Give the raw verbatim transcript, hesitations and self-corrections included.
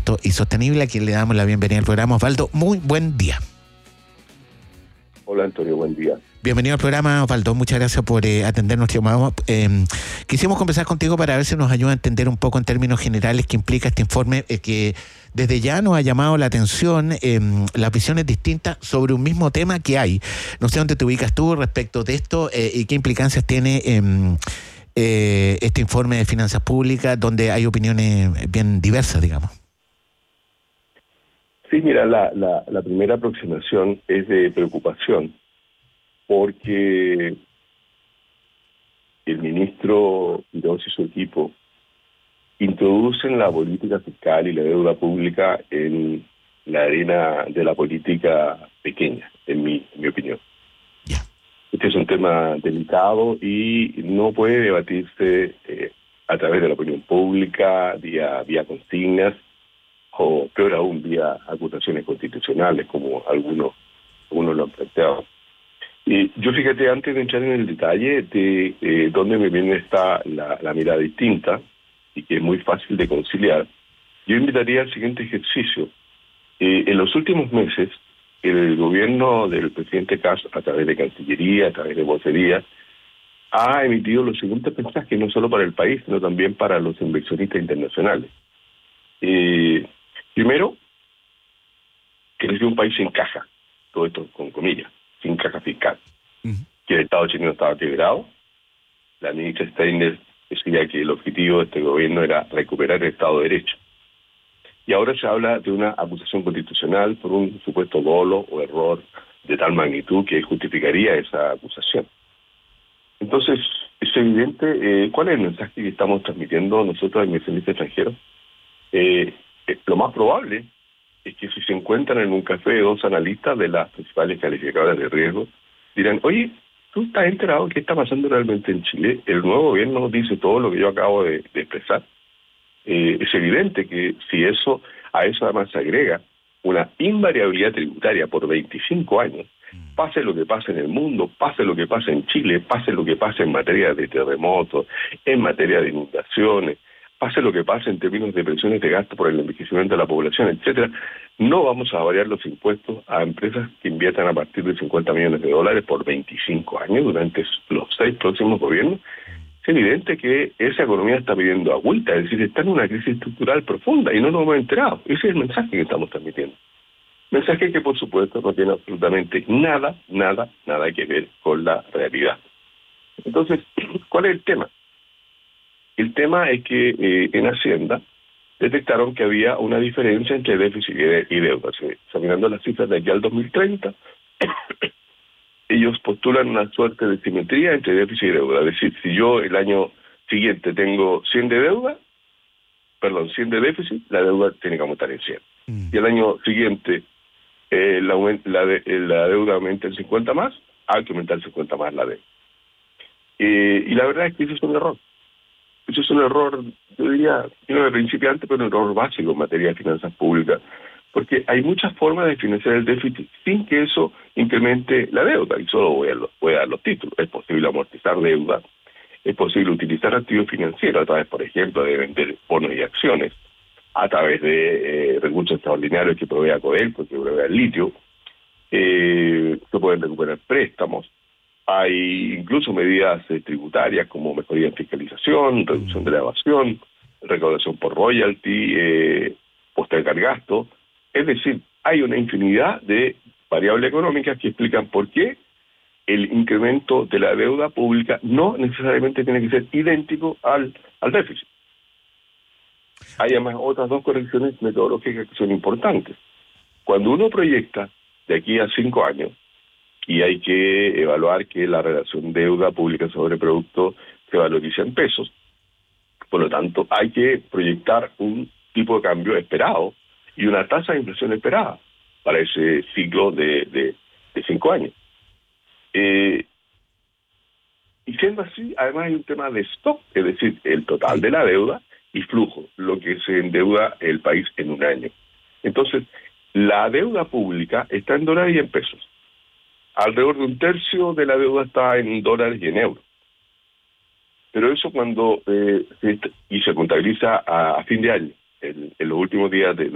justo y sostenible, a quien le damos la bienvenida al programa. Osvaldo, muy buen día. Hola Antonio, buen día. Bienvenido al programa, Osvaldo. Muchas gracias por eh, atender nuestro llamado. Eh, quisimos conversar contigo para ver si nos ayuda a entender un poco en términos generales qué implica este informe eh, que desde ya nos ha llamado la atención eh, las visiones distintas sobre un mismo tema que hay. No sé dónde te ubicas tú respecto de esto eh, y qué implicancias tiene eh, eh, este informe de finanzas públicas, donde hay opiniones bien diversas, digamos. Sí, mira, la, la, la primera aproximación es de preocupación, porque el ministro Quirós y su equipo introducen la política fiscal y la deuda pública en la arena de la política pequeña, en mi, en mi opinión. Yeah. Este es un tema delicado y no puede debatirse eh, a través de la opinión pública, vía, vía consignas, o peor aún, vía acusaciones constitucionales, como algunos, algunos lo han planteado. Y yo, fíjate, antes de entrar en el detalle de eh, dónde me viene esta la, la mirada distinta, y que es muy fácil de conciliar, yo invitaría al siguiente ejercicio. Eh, en los últimos meses, el gobierno del presidente Kast, a través de Cancillería, a través de vocería, ha emitido los siguientes mensajes, no solo para el país, sino también para los inversionistas internacionales. Eh, primero, que es un país sin caja, todo esto con comillas, sin caja fiscal, uh-huh. que el Estado chileno estaba quebrado. La ministra Steiner decía que el objetivo de este gobierno era recuperar el Estado de Derecho. Y ahora se habla de una acusación constitucional por un supuesto dolo o error de tal magnitud que justificaría esa acusación. Entonces, es evidente, eh, ¿cuál es el mensaje que estamos transmitiendo nosotros, inversionistas extranjeros? Eh, eh, lo más probable es que si se encuentran en un café dos analistas de las principales calificadoras de riesgo, dirán, oye, ¿tú estás enterado de qué está pasando realmente en Chile? El nuevo gobierno dice todo lo que yo acabo de, de expresar. Eh, es evidente que si eso a eso además se agrega una invariabilidad tributaria por veinticinco años, pase lo que pase en el mundo, pase lo que pase en Chile, pase lo que pase en materia de terremotos, en materia de inundaciones, pase lo que pase en términos de presiones de gasto por el envejecimiento de la población, etcétera, no vamos a variar los impuestos a empresas que inviertan a partir de cincuenta millones de dólares por veinticinco años durante los seis próximos gobiernos. Es evidente que esa economía está pidiendo agüita, es decir, está en una crisis estructural profunda y no nos hemos enterado. Ese es el mensaje que estamos transmitiendo. Mensaje que, por supuesto, no tiene absolutamente nada, nada, nada que ver con la realidad. Entonces, ¿cuál es el tema? El tema es que eh, en Hacienda detectaron que había una diferencia entre déficit y deuda. Examinando las cifras de aquí al dos mil treinta, ellos postulan una suerte de simetría entre déficit y deuda. Es decir, si yo el año siguiente tengo cien de deuda, perdón, cien de déficit, la deuda tiene que aumentar en cien. Mm. Y el año siguiente eh, la, la, de, la deuda aumenta en cincuenta más, hay que aumentar cincuenta más la deuda. Eh, y la verdad es que eso es un error. Eso es un error, yo diría, no de principiante, pero un error básico en materia de finanzas públicas, porque hay muchas formas de financiar el déficit sin que eso incremente la deuda, y solo voy a, voy a dar los títulos. Es posible amortizar deuda, es posible utilizar activos financieros a través, por ejemplo, de vender bonos y acciones, a través de eh, recursos extraordinarios que provea Codelco, que provea el litio, eh, se pueden recuperar préstamos. Hay incluso medidas eh, tributarias como mejoría en fiscalización, reducción de la evasión, recaudación por royalty, eh, postergar gasto. Es decir, hay una infinidad de variables económicas que explican por qué el incremento de la deuda pública no necesariamente tiene que ser idéntico al, al déficit. Hay además otras dos correcciones metodológicas que son importantes. Cuando uno proyecta de aquí a cinco años, y hay que evaluar que la relación deuda pública sobre producto se valoriza en pesos. Por lo tanto, hay que proyectar un tipo de cambio esperado y una tasa de inflación esperada para ese ciclo de, de, de cinco años. Eh, y siendo así, además hay un tema de stock, es decir, el total de la deuda y flujo, lo que se endeuda el país en un año. Entonces, la deuda pública está en dólares y en pesos. Alrededor de un tercio de la deuda está en dólares y en euros. Pero eso cuando eh, y se contabiliza a, a fin de año, en, en los últimos días de,